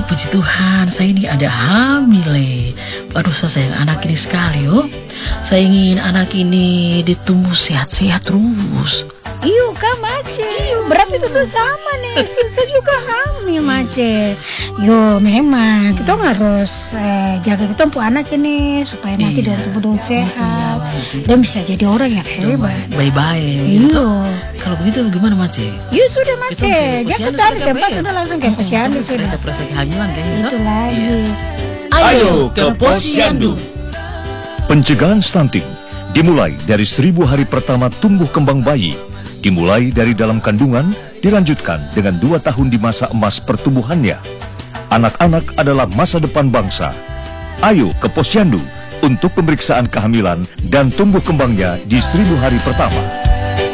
puji Tuhan, saya ini ada hamil. Aduh, saya sayang anak ini sekali, oh. Saya ingin anak ini ditumbuh sehat-sehat terus. Iyo Kak Mace, berarti itu sama nih, saya juga hamil Mace. Yo memang kita harus jaga kita anak ini supaya nanti dia tumbuh sehat dan bisa jadi orang yang hebat. Baik-baik. Iyo. Kalau begitu gimana Mace? Iya sudah Mace, ya kita di tempat sudah langsung ke posyandu sudah. Periksa kehamilan kayaknya. Itu lagi. Ayo ke posyandu. Pencegahan stunting dimulai dari 1000 hari pertama tumbuh kembang bayi. Dimulai dari dalam kandungan, dilanjutkan dengan 2 tahun di masa emas pertumbuhannya. Anak-anak adalah masa depan bangsa. Ayo ke posyandu untuk pemeriksaan kehamilan dan tumbuh kembangnya di 1000 hari pertama.